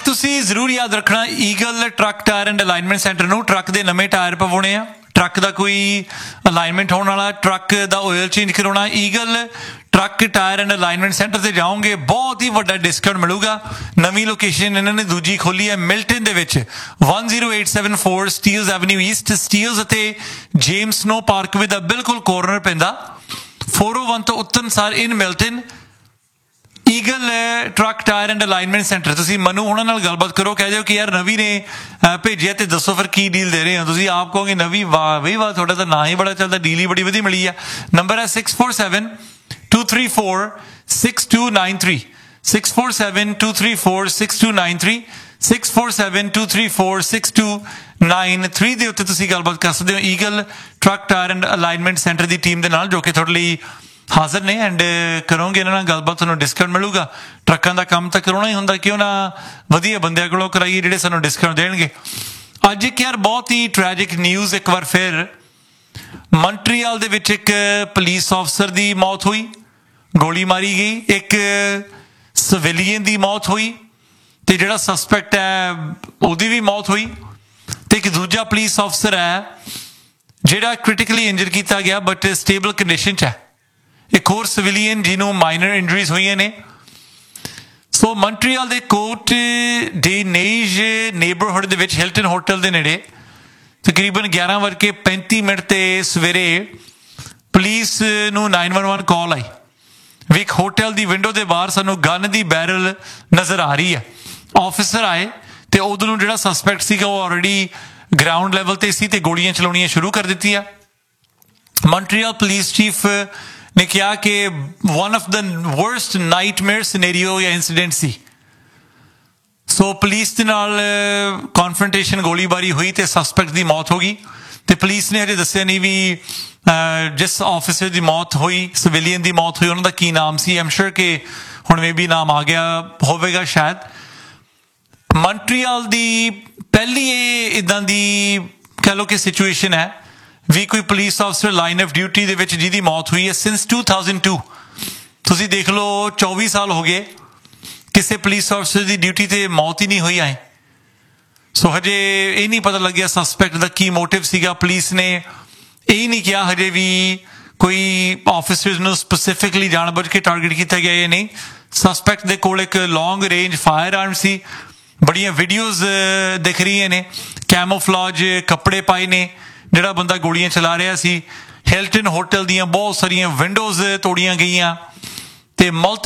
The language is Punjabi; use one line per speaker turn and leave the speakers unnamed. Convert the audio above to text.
ਤੁਸੀਂ ਜ਼ਰੂਰ ਯਾਦ ਰੱਖਣਾ, eagle truck tyre and alignment centre ਨੂੰ ਟਰੱਕ ਦੇ ਨਵੇਂ ਟਾਇਰ ਪਵਾਉਣੇ ਆ, ਟਰੱਕ ਦਾ ਕੋਈ ਅਲਾਈਨਮੈਂਟ ਹੋਣ ਵਾਲਾ, ਟਰੱਕ ਦਾ ਆਇਲ ਚੇਂਜ ਕਰਾਉਣਾ, eagle truck tyre and alignment centre ਤੇ ਜਾਓਗੇ ਬਹੁਤ ਹੀ ਵੱਡਾ ਡਿਸਕਾਊਂਟ ਮਿਲੂਗਾ। ਨਵੀਂ ਲੋਕੇਸ਼ਨ ਇਹਨਾਂ ਨੇ ਦੂਜੀ ਖੋਲੀ ਹੈ ਮਿਲਟਨ ਦੇ ਵਿੱਚ, 10874 ਸਟੀਲਜ਼ ਐਵਨਿਊ ਈਸਟ, ਸਟੀਲਜ਼ ਅਤੇ ਜੇਮਸ ਨੋ ਪਾਰਕਵੇ ਦਾ ਬਿਲਕੁਲ ਕੋਰਨਰ ਪੈਂਦਾ, 401 ਤੋਂ ਉਤਰਨ ਸਾਰ ਇਨ Milton. Eagle truck tyre and alignment centre. ਤੁਸੀਂ ਮਨੂ ਉਹਨਾਂ ਨਾਲ ਗੱਲਬਾਤ ਕਰੋ, ਕਹਿ ਦਿਓ ਕਿ ਯਾਰ ਨਵੀ ਨੇ ਭੇਜਿਆ ਤੇ ਦੱਸੋ ਫਿਰ ਕੀ ਡੀਲ ਦੇ ਰਹੇ ਹੋ। ਤੁਸੀਂ ਆਪ ਕਹੋਗੇ ਨਵੀ ਵਾਹ ਬਈ ਵਾਹ, ਤੁਹਾਡਾ ਤਾਂ ਨਾਂ ਹੀ ਬੜਾ ਚੱਲਦਾ, ਡੀਲ ਹੀ ਬੜੀ ਵਧੀਆ ਮਿਲੀ ਆ। ਨੰਬਰ ਹੈ 647-234-6293, 647-234-6293, 647-234-6293 ਦੇ ਉੱਤੇ ਤੁਸੀਂ ਗੱਲਬਾਤ ਕਰ ਸਕਦੇ ਹੋ eagle truck tyre and alignment centre the team ਦੇ ਨਾਲ, ਜੋ ਕਿ ਤੁਹਾਡੇ ਲਈ ਹਾਜ਼ਰ ਨੇ। ਐਂਡ ਕਰੋਗੇ ਇਹਨਾਂ ਨਾਲ ਗੱਲਬਾਤ, ਤੁਹਾਨੂੰ ਡਿਸਕਾਊਂਟ ਮਿਲੂਗਾ। ਟਰੱਕਾਂ ਦਾ ਕੰਮ ਤਾਂ ਕਰਾਉਣਾ ਹੀ ਹੁੰਦਾ, ਕਿਉਂ ਨਾ ਵਧੀਆ ਬੰਦਿਆਂ ਕੋਲੋਂ ਕਰਾਈਏ ਜਿਹੜੇ ਸਾਨੂੰ ਡਿਸਕਾਊਂਟ ਦੇਣਗੇ। ਅੱਜ ਇੱਕ ਯਾਰ ਬਹੁਤ ਹੀ ਟ੍ਰੈਜਿਕ ਨਿਊਜ਼, ਇੱਕ ਵਾਰ ਫਿਰ ਮੌਂਟਰੀਅਲ ਦੇ ਵਿੱਚ ਇੱਕ ਪੁਲਿਸ ਅਫਸਰ ਦੀ ਮੌਤ ਹੋਈ, ਗੋਲੀ ਮਾਰੀ ਗਈ, ਇੱਕ ਸਿਵਿਲੀਅਨ ਦੀ ਮੌਤ ਹੋਈ, ਤੇ ਜਿਹੜਾ ਸਸਪੈਕਟ ਹੈ ਉਹਦੀ ਵੀ ਮੌਤ ਹੋਈ, ਤੇ ਇੱਕ ਦੂਜਾ ਪੁਲਿਸ ਅਫਸਰ ਹੈ ਜਿਹੜਾ ਕ੍ਰਿਟੀਕਲੀ ਇੰਜਰ ਕੀਤਾ ਗਿਆ ਬਟ ਸਟੇਬਲ ਕੰਡੀਸ਼ਨ 'ਚ ਹੈ। ਇੱਕ ਹੋਰ ਸਿਵਿਲੀਅਨ ਜਿਹਨੂੰ ਮਾਈਨਰ ਇੰਜਰੀਜ਼ ਹੋਈਆਂ ਨੇ। ਸੋ ਮੌਂਟਰੀਅਲ ਦੇ ਕੋਟ ਡੇ ਨੇਜ ਨੇਬਰਹੁੱਡ ਦੇ ਵਿੱਚ ਹਿਲਟਨ ਹੋਟਲ ਦੇ ਨੇੜੇ ਤਕਰੀਬਨ 11:35 ਤੇ ਸਵੇਰੇ ਪੁਲਿਸ ਨੂੰ 911 ਕਾਲ ਆਈ ਵੀ ਇੱਕ ਹੋਟਲ ਦੀ ਵਿੰਡੋ ਦੇ ਬਾਹਰ ਸਾਨੂੰ ਗਨ ਦੀ ਬੈਰਲ ਨਜ਼ਰ ਆ ਰਹੀ ਹੈ। ਆਫਿਸਰ ਆਏ ਤੇ ਉਦੋਂ ਨੂੰ ਜਿਹੜਾ ਸਸਪੈਕਟ ਸੀਗਾ ਉਹ ਆਲਰੇਡੀ ਗਰਾਊਂਡ ਲੈਵਲ ਤੇ ਸੀ ਤੇ ਗੋਲੀਆਂ ਚਲਾਉਣੀਆਂ ਸ਼ੁਰੂ ਕਰ ਦਿੱਤੀਆਂ। ਮੌਂਟਰੀਅਲ ਪੁਲਿਸ ਚੀਫ ਨੇ ਕਿਹਾ ਕਿ one of the worst nightmare scenario ਜਾਂ ਇੰਸੀਡੈਂਟ ਸੀ। ਸੋ ਪੁਲਿਸ ਦੇ ਨਾਲ ਕਨਫਰੰਟੇਸ਼ਨ, ਗੋਲੀਬਾਰੀ ਹੋਈ ਤੇ ਸਸਪੈਕਟ ਦੀ ਮੌਤ ਹੋ ਗਈ। ਤੇ ਪੁਲਿਸ ਨੇ ਅਜੇ ਦੱਸਿਆ ਨਹੀਂ ਵੀ ਜਿਸ ਆਫਿਸਰ ਦੀ ਮੌਤ ਹੋਈ, ਸਿਵਿਲੀਅਨ ਦੀ ਮੌਤ ਹੋਈ, ਉਹਨਾਂ ਦਾ ਕੀ ਨਾਮ ਸੀ। ਆਮ ਸ਼ੋਰ ਕਿ ਹੁਣ ਮੇ ਵੀ ਨਾਮ ਆ ਗਿਆ ਹੋਵੇਗਾ ਸ਼ਾਇਦ। ਮੌਂਟਰੀਅਲ ਦੀ ਪਹਿਲੀ ਇਹ ਇੱਦਾਂ ਦੀ ਕਹਿ ਲਓ ਕਿ ਸਿਚੁਏਸ਼ਨ ਹੈ ਵੀ ਕੋਈ ਪੁਲਿਸ ਅਫਸਰ ਲਾਈਨ ਆਫ ਡਿਊਟੀ ਦੇ ਵਿੱਚ ਜਿਹਦੀ ਮੌਤ ਹੋਈ ਹੈ ਸਿੰਸ 2002। ਤੁਸੀਂ ਦੇਖ ਲਓ 24 ਸਾਲ ਹੋ ਗਏ ਕਿਸੇ ਪੁਲਿਸ ਅਫਸਰ ਦੀ ਡਿਊਟੀ ਤੇ ਮੌਤ ਹੀ ਨਹੀਂ ਹੋਈ ਆਏ। ਸੋ ਹਜੇ ਇਹ ਨਹੀਂ ਪਤਾ ਲੱਗਿਆ ਸਸਪੈਕਟ ਦਾ ਕੀ ਮੋਟਿਵ ਸੀਗਾ। ਪੁਲਿਸ ਨੇ ਇਹ ਨਹੀਂ ਕਿਹਾ ਹਜੇ ਵੀ ਕੋਈ ਆਫਿਸਰਸ ਨੂੰ ਸਪੈਸੀਫਿਕਲੀ ਜਾਣਬੁੱਝ ਕੇ ਟਾਰਗੇਟ ਕੀਤਾ ਗਿਆ ਜਾਂ ਨਹੀਂ। ਸਸਪੈਕਟ ਦੇ ਕੋਲ ਇੱਕ ਲੌਂਗ ਰੇਂਜ ਫਾਇਰ ਆਰਮ ਸੀ। ਬੜੀਆਂ ਵੀਡੀਓਜ਼ ਦਿਖ ਰਹੀਆਂ ਨੇ, ਕੈਮੋਫਲਾਜ ਕੱਪੜੇ ਪਾਏ ਨੇ ਜਿਹੜਾ ਬੰਦਾ ਗੋਲੀਆਂ ਚਲਾ ਰਿਹਾ ਸੀ। ਹਿਲਟਨ ਹੋਟਲ ਦੀਆਂ ਬਹੁਤ ਸਾਰੀਆਂ ਵਿੰਡੋਜ਼ ਤੋੜੀਆਂ ਗਈਆਂ ਤੇ